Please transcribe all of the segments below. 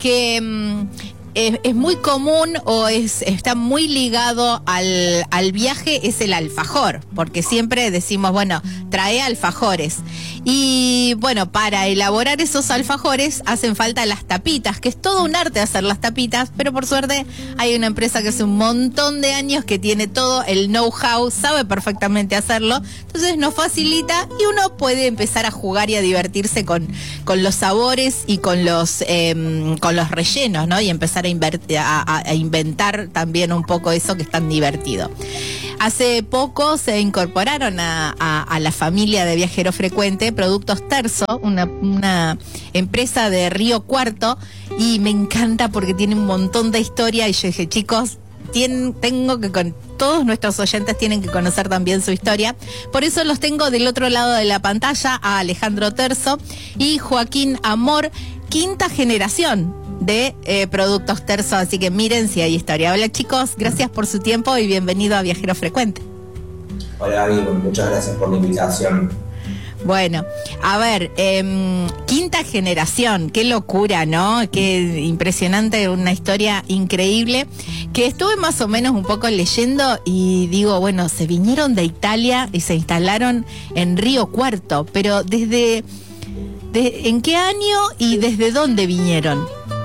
que es muy común o está muy ligado al viaje, es el alfajor, porque siempre decimos, bueno, trae alfajores. Y bueno, para elaborar esos alfajores hacen falta las tapitas, que es todo un arte hacer las tapitas, pero por suerte hay una empresa que hace un montón de años que tiene todo el know-how, sabe perfectamente hacerlo, entonces nos facilita y uno puede empezar a jugar y a divertirse con los sabores y con los rellenos, ¿no? Y empezar a inventar también un poco eso que es tan divertido. Hace poco se incorporaron a la familia de Viajero Frecuente Productos Terzo, una empresa de Río Cuarto, y me encanta porque tiene un montón de historia, y yo dije, chicos, todos nuestros oyentes tienen que conocer también su historia. Por eso los tengo del otro lado de la pantalla a Alejandro Terzo y Joaquín Amor, quinta generación de Productos Terzo, así que miren si hay historia. Hola chicos, gracias por su tiempo y bienvenido a Viajero Frecuente. Hola amigo, muchas gracias por la invitación. Bueno, a ver, quinta generación, qué locura, ¿no? Qué impresionante, una historia increíble, que estuve más o menos un poco leyendo y digo, bueno, se vinieron de Italia y se instalaron en Río Cuarto, pero ¿en qué año y desde dónde vinieron?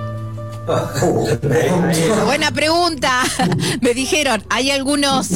Buena pregunta. Me dijeron, hay algunos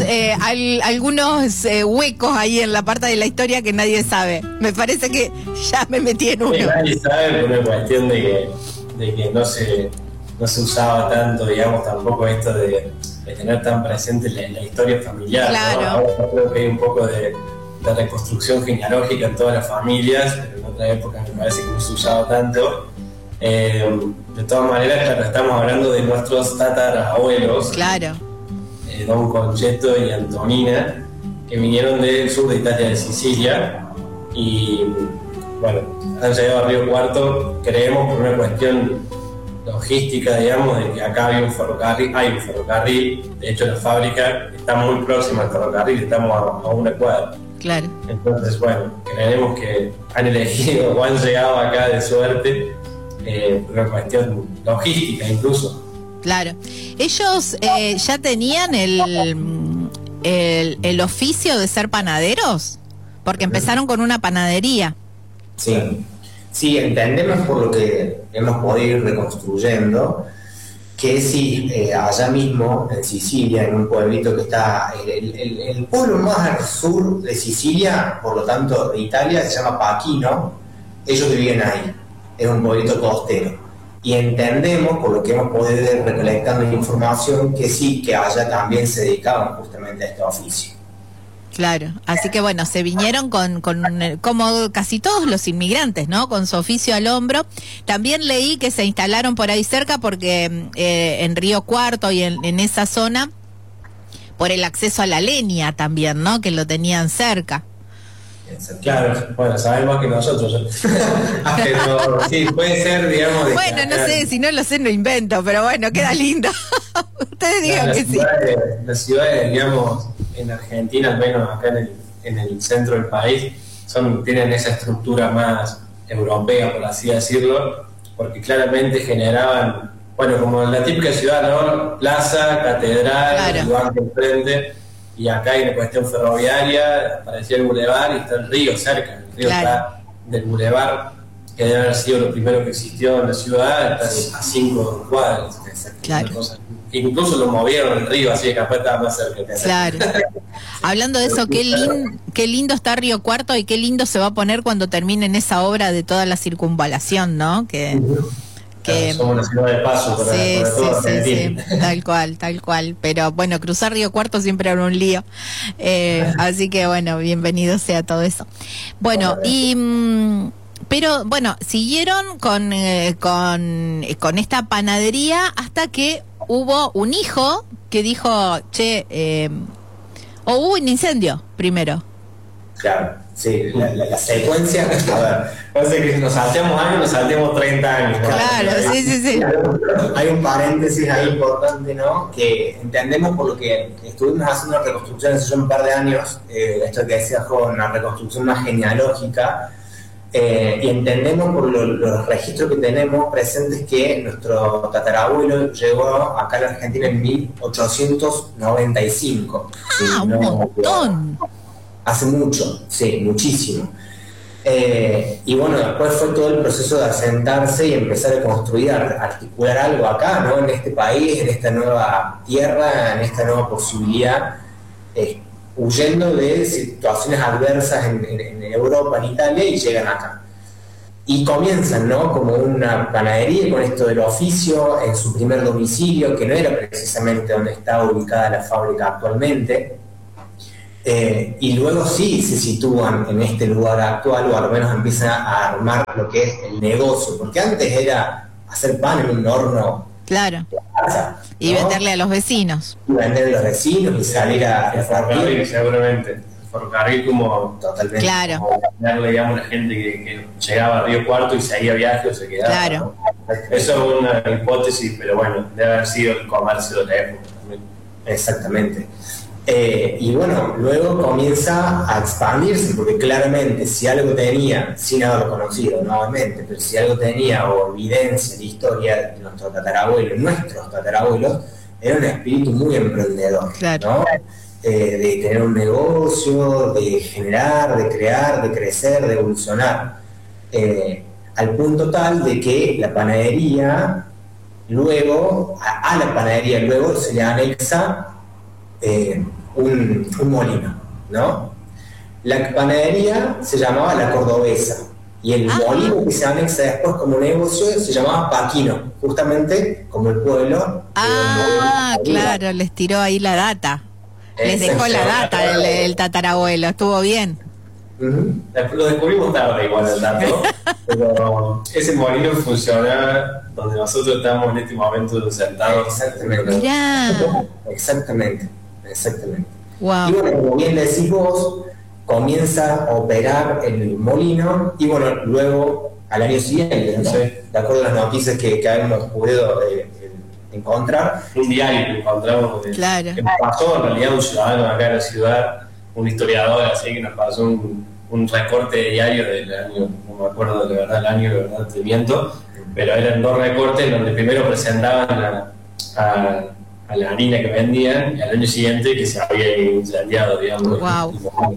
huecos ahí en la parte de la historia que nadie sabe. Me parece que ya me metí en uno. Sí, nadie sabe por una cuestión de que no se usaba tanto, digamos, tampoco esto de tener tan presente la historia familiar. Claro. ¿No? Ahora creo que hay un poco de reconstrucción genealógica en todas las familias, pero en otra época me parece que no se usaba tanto. De todas maneras, claro, estamos hablando de nuestros tatarabuelos, claro, Don Concetto y Antonina, que vinieron del sur de Italia, de Sicilia, y bueno, han llegado a Río Cuarto, creemos por una cuestión logística, digamos, de que acá hay un ferrocarril, de hecho la fábrica está muy próxima al ferrocarril, estamos a una cuadra. Claro. Entonces, bueno, creemos que han elegido o han llegado acá de suerte. Una cuestión logística incluso. Claro. Ellos ya tenían el oficio de ser panaderos, porque empezaron con una panadería. Sí, entendemos por lo que hemos podido ir reconstruyendo que sí, allá mismo en Sicilia, en un pueblito que está el pueblo más al sur de Sicilia, por lo tanto de Italia, se llama Pachino. Ellos vivían ahí. Es un pueblito costero. Y entendemos, por lo que hemos podido ir recolectando información, que sí, que allá también se dedicaban justamente a este oficio. Claro, así que bueno, se vinieron como casi todos los inmigrantes, ¿no? Con su oficio al hombro. También leí que se instalaron por ahí cerca porque en Río Cuarto y en esa zona, por el acceso a la leña también, ¿no? Que lo tenían cerca. Claro, bueno, saben más que nosotros. Pero sí, puede ser, digamos... Bueno, no sé, si no lo sé, no invento, pero bueno, queda lindo. Ustedes digan que sí. Las ciudades, digamos, en Argentina, al menos acá en el centro del país, tienen esa estructura más europea, por así decirlo, porque claramente generaban, bueno, como en la típica ciudad, ¿no? Plaza, catedral, claro, el banco enfrente. Y acá hay una cuestión ferroviaria, aparecía el bulevar y está el río cerca. El río claro, está del bulevar, que debe haber sido lo primero que existió en la ciudad, está a 5 cuadras. claro. Incluso lo movieron el río, así que capaz estaba más cerca. Claro. Hablando de eso, qué lindo está Río Cuarto y qué lindo se va a poner cuando terminen esa obra de toda la circunvalación, ¿no? Que somos una ciudad de paso para toda Argentina. Sí, tal cual, pero bueno, cruzar Río Cuarto siempre era un lío, así que bueno, bienvenido sea todo eso. Bueno, pero bueno, siguieron con esta panadería hasta que hubo un hijo que dijo, o hubo un incendio primero. Claro, sí, la secuencia, a ver, parece que si nos salteamos años, nos salteamos 30 años. ¿no? Claro, sí. Hay un paréntesis ahí importante, ¿no? Que entendemos por lo que estuvimos haciendo una reconstrucción hace un par de años, esto que decía Jo, una reconstrucción más genealógica, Y entendemos por los registros que tenemos presentes que nuestro tatarabuelo llegó acá a la Argentina en 1895. Ah, un montón. Hace mucho, sí, muchísimo. Y bueno, después fue todo el proceso de asentarse y empezar a construir, a articular algo acá, ¿no? En este país, en esta nueva tierra, en esta nueva posibilidad, huyendo de situaciones adversas en Europa, en Italia, y llegan acá. Y comienzan, ¿no? Como una panadería con esto del oficio en su primer domicilio, que no era precisamente donde está ubicada la fábrica actualmente. Y luego sí se sitúan en este lugar actual, o al menos empiezan a armar lo que es el negocio, porque antes era hacer pan en un horno. Claro. Casa, ¿no? Y venderle a los vecinos. Y venderle a los vecinos y salir a el ferrocarril, seguramente. El ferrocarril como totalmente. Claro. Como darle, digamos, a la gente que llegaba a Río Cuarto y seguía viaje o se quedaba. Claro. ¿No? Eso es una hipótesis, pero bueno, debe haber sido el comercio de la época también. Exactamente. Y bueno, luego comienza a expandirse, porque claramente si algo tenía, sin haberlo conocido nuevamente, pero si algo tenía o evidencia de historia de nuestros tatarabuelos, era un espíritu muy emprendedor, claro, ¿no? De tener un negocio, de generar, de crear, de crecer, de evolucionar, al punto tal de que la panadería, luego, a la panadería luego se le anexa un molino, ¿no? La panadería se llamaba La Cordobesa y el molino que se anexa después como negocio se llamaba Paquino, justamente como el pueblo. Claro, les tiró ahí la data. Les dejó la data el tatarabuelo, estuvo bien. Lo descubrimos tarde igual el dato, pero ese molino funcionaba donde nosotros estamos en este momento sentados. Exactamente. Mirá. Exactamente. Wow. Y bueno, como bien decís vos, comienza a operar el molino y bueno, luego al año siguiente, ¿no? De acuerdo a las noticias que hemos podido encontrar. Un diario que encontramos claro, que nos pasó en realidad un ciudadano acá en la ciudad, un historiador así que nos pasó un recorte de diario del año, no me acuerdo de verdad el año, de verdad te miento, pero eran 2 recortes donde primero presentaban a la harina que vendían y al año siguiente que se había incendiado, digamos. Wow.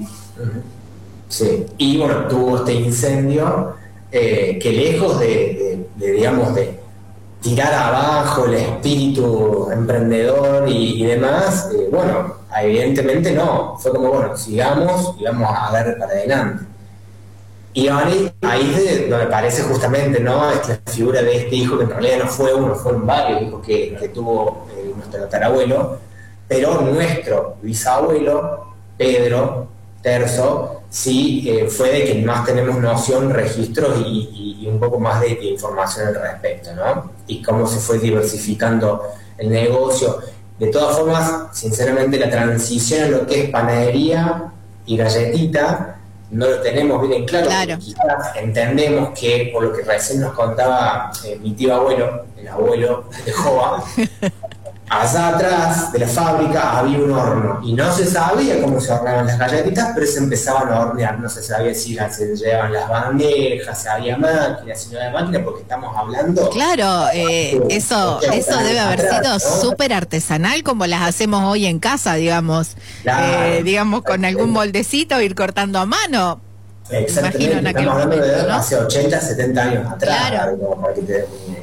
Sí, y bueno, tuvo este incendio que lejos digamos, de tirar abajo el espíritu emprendedor y demás, bueno, evidentemente no, fue como, bueno, sigamos y vamos a ver para adelante. Y ahí es donde aparece justamente, ¿no?, esta figura de este hijo, que en realidad no fue uno, fueron varios hijos que tuvo nuestro tatarabuelo, pero nuestro bisabuelo, Pedro Terzo, sí fue de quien más tenemos noción, registros y un poco más de información al respecto, ¿no? Y cómo se fue diversificando el negocio. De todas formas, sinceramente, la transición a lo que es panadería y galletita no lo tenemos bien en claro. Quizás entendemos que, por lo que recién nos contaba mi tío abuelo, el abuelo de Jova, allá atrás de la fábrica había un horno y no se sabía cómo se horneaban las galletitas, pero se empezaban a hornear. No se sabía si se llevaban las bandejas, si había máquinas, si no había máquinas, porque estamos hablando. Claro, eso debe haber sido súper artesanal, como las hacemos hoy en casa, digamos. Claro, digamos, con algún moldecito, ir cortando a mano. Exactamente, en aquel estamos hablando momento, de ¿no? hace 80, 70 años atrás, Claro. Como para que te des una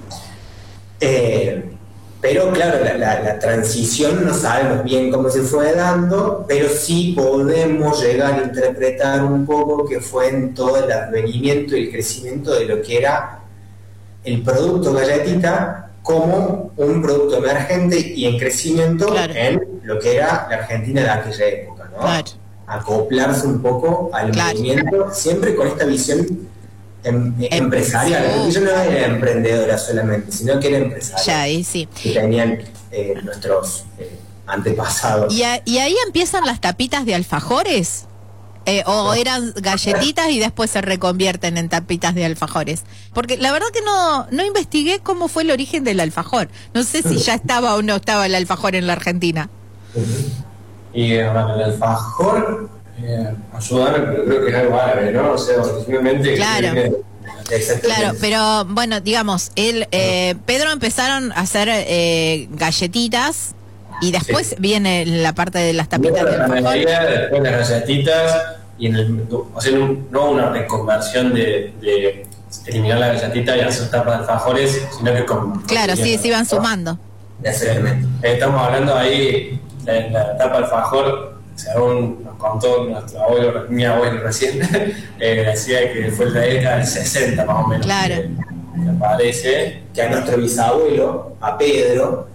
idea. Pero claro, la transición no sabemos bien cómo se fue dando, pero sí podemos llegar a interpretar un poco que fue en todo el advenimiento y el crecimiento de lo que era el producto galletita como un producto emergente y en crecimiento, claro, en lo que era la Argentina de aquella época, ¿no? Claro. Acoplarse un poco al, claro, movimiento, siempre con esta visión empresarial, porque yo no era emprendedora solamente, sino que era empresaria, sí, que tenían nuestros antepasados. ¿Y ahí empiezan las tapitas de alfajores? ¿O eran galletitas y después se reconvierten en tapitas de alfajores? Porque la verdad que no investigué cómo fue el origen del alfajor. No sé si ya estaba o no estaba el alfajor en la Argentina. Y bueno, el alfajor Ayúdame, pero creo que es algo árabe, ¿no? O sea, originalmente... Claro. Exactamente. Claro, pero bueno, digamos, Pedro empezaron a hacer galletitas y después viene la parte de las tapitas de alfajor. Después las galletitas y o sea, no una reconversión de eliminar la galletita y hacer tapas de alfajores, sino que Claro, sí, se iban sumando. Exactamente. Estamos hablando ahí de la tapa de alfajor, según nos contó nuestro abuelo, mi abuelo recién, decía que fue en la década del 60 más o menos. Claro. Me parece. Que a nuestro bisabuelo, a Pedro,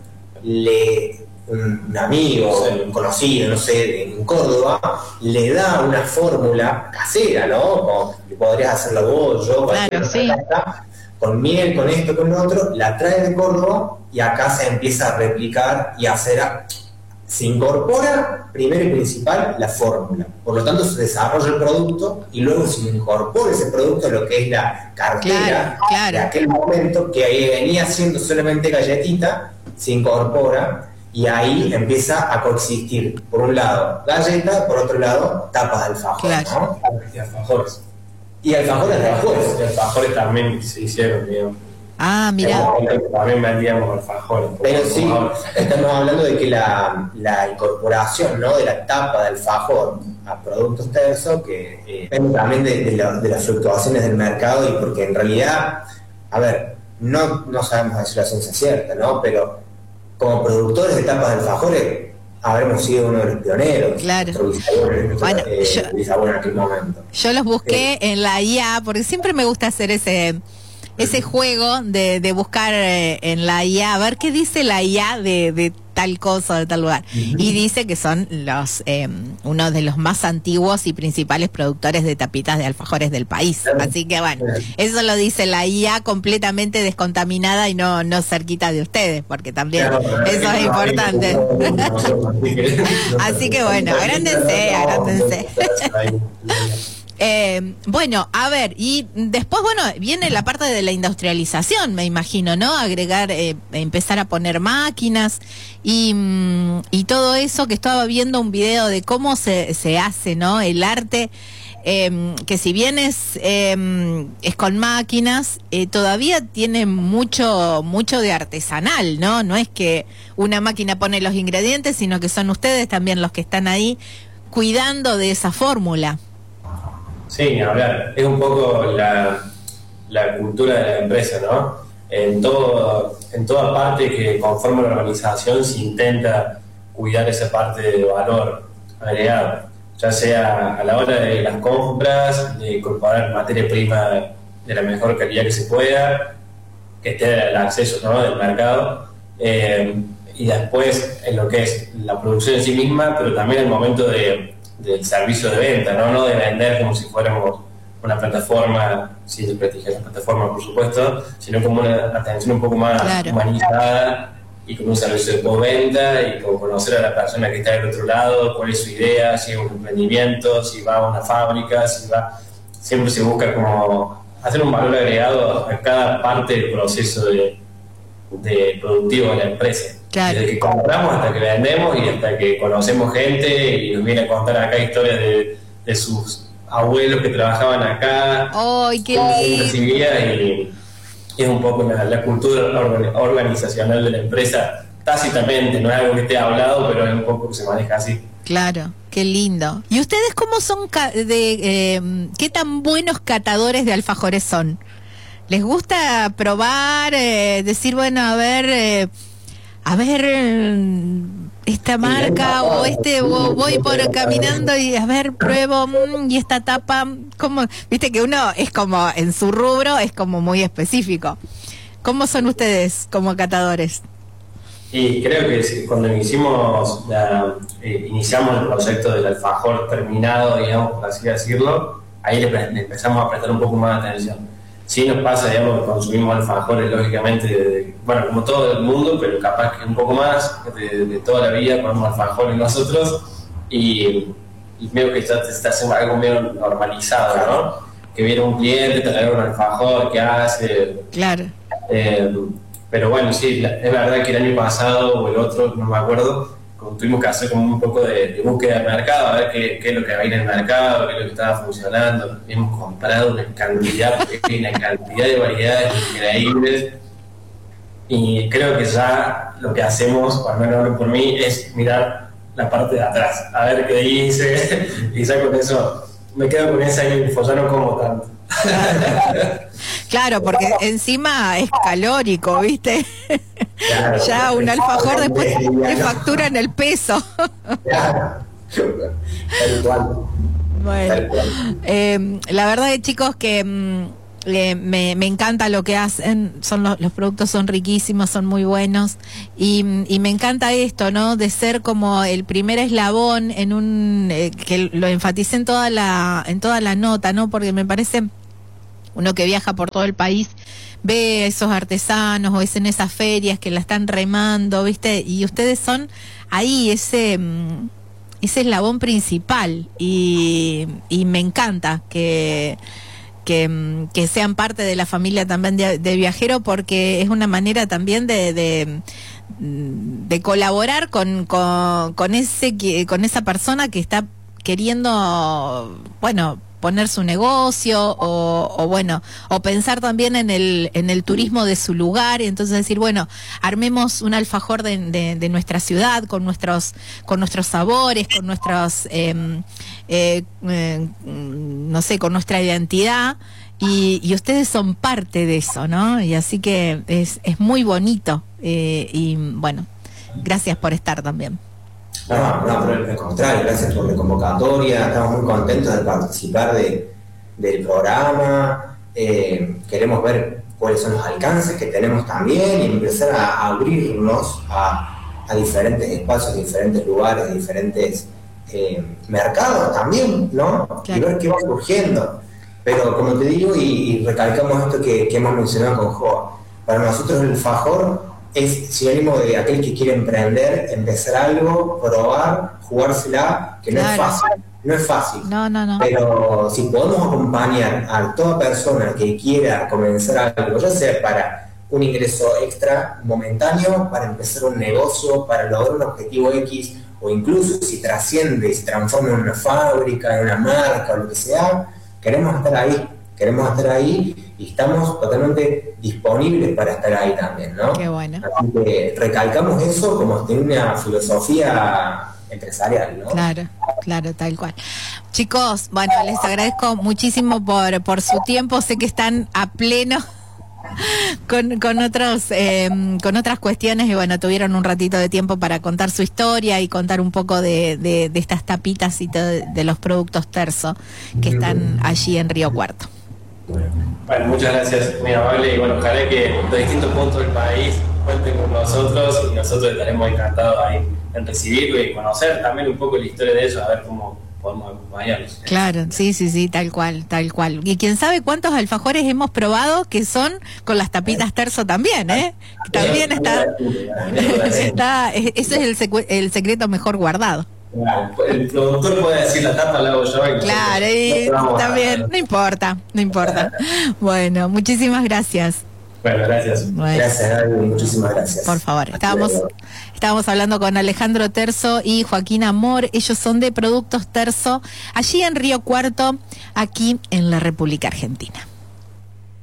un amigo, un conocido, no sé, en Córdoba, le da una fórmula casera, ¿no? Podrías hacerla vos, yo, claro, sí. Con miel, con esto, con lo otro, la trae de Córdoba y acá se empieza a replicar y a hacer... Se incorpora, primero y principal, la fórmula. Por lo tanto, se desarrolla el producto y luego se incorpora ese producto a lo que es la cartera de aquel momento, que ahí venía siendo solamente galletita, se incorpora y ahí empieza a coexistir, por un lado, galleta, por otro lado, tapas de alfajor, ¿no? Y alfajores. Y alfajores de alfajores. Y alfajores también se hicieron, digamos. Ah, mira. También vendíamos alfajores. Pero sí, estamos hablando de que la incorporación, ¿no?, de la tapa de alfajor a productos tersos, que depende también de las fluctuaciones del mercado, y porque en realidad, a ver, no sabemos decir la ciencia cierta, ¿no? Pero como productores de tapas de alfajores habremos sido uno de los pioneros. Claro. Bueno, bisabuelo en aquel momento. Yo los busqué en la IA, porque siempre me gusta hacer ese juego de buscar en la IA, a ver qué dice la IA de tal cosa, de tal lugar. Y dice que son uno de los más antiguos y principales productores de tapitas de alfajores del país. Así que bueno, eso lo dice la IA completamente descontaminada y no cerquita de ustedes, porque también eso es importante. Así que bueno, agrándense. Bueno, a ver, y después, bueno, viene la parte de la industrialización, me imagino, ¿no? Agregar, empezar a poner máquinas y todo eso, que estaba viendo un video de cómo se hace, ¿no? El arte, que si bien es con máquinas, todavía tiene mucho de artesanal, ¿no? No es que una máquina pone los ingredientes, sino que son ustedes también los que están ahí cuidando de esa fórmula. Sí, ni hablar. Es un poco la cultura de la empresa, ¿no? En toda parte que conforma la organización se intenta cuidar esa parte de valor agregado, ya sea a la hora de las compras, de incorporar materia prima de la mejor calidad que se pueda, que esté al acceso, ¿no?, del mercado, y después en lo que es la producción en sí misma, pero también el momento del servicio de venta, no de vender como si fuéramos una plataforma, sin desprestigiar la plataforma por supuesto, sino como una atención un poco más humanizada y con un servicio de postventa y con conocer a la persona que está del otro lado, cuál es su idea, si es un emprendimiento, si va a una fábrica, siempre se busca como hacer un valor agregado a cada parte del proceso de productivo de la empresa. Claro. Desde que compramos hasta que vendemos y hasta que conocemos gente y nos viene a contar acá historias de sus abuelos que trabajaban acá. ¡Ay, qué lindo! Y es un poco la cultura organizacional de la empresa, tácitamente, no es algo que esté hablado, pero es un poco que se maneja así. Claro, qué lindo. ¿Y ustedes cómo son, qué tan buenos catadores de alfajores son? ¿Les gusta probar, decir, bueno, a ver, esta marca o voy por caminando y a ver, pruebo, y esta tapa, como, viste que uno es como, en su rubro, es como muy específico? ¿Cómo son ustedes como catadores? Y creo que cuando iniciamos el proyecto del alfajor terminado, digamos, por así decirlo, ahí le empezamos a prestar un poco más de atención. Sí nos pasa, digamos, que consumimos alfajores, lógicamente, bueno, como todo el mundo, pero capaz que un poco más, de toda la vida comemos alfajores nosotros, y medio que se está haciendo algo medio normalizado, ¿no? Que viene un cliente, te trae un alfajor, ¿qué hace? Claro. Pero bueno, sí, es verdad que el año pasado o el otro, no me acuerdo, tuvimos que hacer como un poco de búsqueda de mercado, a ver qué es lo que había en el mercado, qué es lo que estaba funcionando. Hemos comprado una cantidad de variedades increíbles. Y creo que ya lo que hacemos, o al menos hablo por mí, es mirar la parte de atrás, a ver qué dice, y ya con eso me quedo con esa info, ya no como tanto. Claro, porque encima es calórico, ¿viste? Claro. Ya un alfajor después te facturan el peso. Claro. Tal cual. Bueno, la verdad, chicos, que me encanta lo que hacen, los productos son riquísimos, son muy buenos, y me encanta esto, ¿no? De ser como el primer eslabón en que lo enfaticé en toda la nota, ¿no? Porque me parece, uno que viaja por todo el país ve a esos artesanos o es en esas ferias que la están remando, ¿viste? Y ustedes son ahí ese eslabón principal, y me encanta que sean parte de la familia también de Viajero, porque es una manera también de colaborar con esa persona que está queriendo, bueno, poner su negocio o pensar también en el turismo de su lugar, y entonces decir, bueno, armemos un alfajor de nuestra ciudad con nuestros sabores, con nuestros no sé, con nuestra identidad, y ustedes son parte de eso, ¿no? Y así que es muy bonito, y bueno, gracias por estar también. No, pero al contrario, gracias por la convocatoria, estamos muy contentos de participar del programa, queremos ver cuáles son los alcances que tenemos también y empezar a abrirnos a diferentes espacios, diferentes lugares, diferentes mercados también, ¿no? Claro. Y ver qué va surgiendo. Pero como te digo, y recalcamos esto que hemos mencionado con Joa, para nosotros el alfajor es sinónimo de aquel que quiere emprender, empezar algo, probar, jugársela, que claro. No es fácil. No. Pero si podemos acompañar a toda persona que quiera comenzar algo, ya sea para un ingreso extra momentáneo, para empezar un negocio, para lograr un objetivo X, o incluso si trasciende y se transforma en una fábrica, en una marca o lo que sea, queremos estar ahí y estamos totalmente disponibles para estar ahí también, ¿no? Qué bueno. Así que recalcamos eso como una filosofía empresarial, ¿no? Claro, tal cual. Chicos, bueno, les agradezco muchísimo por su tiempo, sé que están a pleno con otras cuestiones, y bueno, tuvieron un ratito de tiempo para contar su historia y contar un poco de estas tapitas y de los productos Terzo que están allí en Río Cuarto. Bueno, muchas gracias, muy amable, y bueno, ojalá que los distintos puntos del país cuenten con nosotros, y nosotros estaremos encantados ahí en recibirlo y conocer también un poco la historia de ellos, a ver cómo podemos acompañarlos. Claro, sí, tal cual. Y quién sabe cuántos alfajores hemos probado que son con las tapitas Terzo también, ¿eh? También ese es el secreto mejor guardado. El productor puede decir la tapa la hago yo. Claro, y también, no importa. Bueno, muchísimas gracias. Bueno, gracias. Bueno. Gracias, Gaby, muchísimas gracias. Por favor, estábamos hablando con Alejandro Terzo y Joaquín Amor. Ellos son de Productos Terzo, allí en Río Cuarto, aquí en la República Argentina.